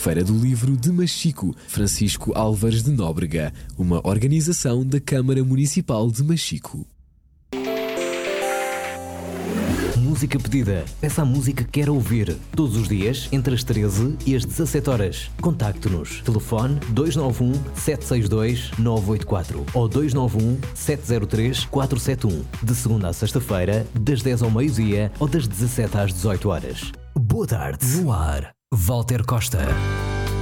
Feira do Livro de Machico, Francisco Álvares de Nóbrega, uma organização da Câmara Municipal de Machico. Música pedida. Peça a música que quer ouvir. Todos os dias, entre as 13 e as 17 horas. Contacte-nos. Telefone 291-762-984 ou 291-703-471. De segunda à sexta-feira, das 10 ao meio-dia ou das 17 às 18 horas. Boa tarde. No ar, Walter Costa.